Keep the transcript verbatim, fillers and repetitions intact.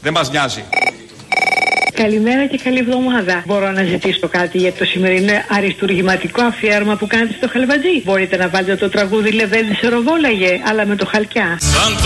Δεν μας νοιάζει. Καλημέρα και καλή εβδομάδα. Μπορώ να ζητήσω κάτι για το σημερινό αριστουργηματικό αφιέρωμα που κάνετε στο Χαλβατζή? Μπορείτε να βάλετε το τραγούδι Λεβέντη σε ροβόλαγε, αλλά με το χαλκιά. Σαν